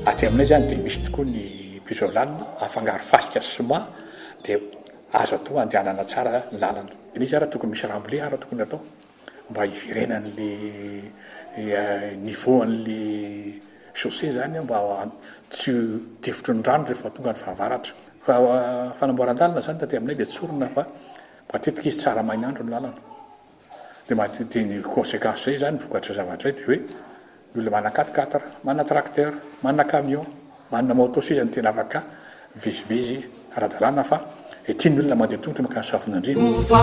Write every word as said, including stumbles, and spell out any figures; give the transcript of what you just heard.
aty aminay zany dia misy tokoa ny pisolanina afangaro fasika soma dia azo atao andehanana tsara ny lalana. Izy ara tokony misy ramble ara tokony atao mba hiverenan'le niveau an'le chaussée zany mba tsy tifotry ny rano rehefa tonga ny fahavaratra. Fa fanamboaran-dalana zany taty aminay dia tsorona fa matetika izy tsara mainandro ny lalana. Dia matetika ny conséquence zay zany vokatra zavatra dia hoe ny olona mana quatre quatre, mana tracteur, mana camion, mana moto sisa ny tena afaka vizivizy ara-dalàna fa tiany olona mandeha tongotra makany safon'Andriana.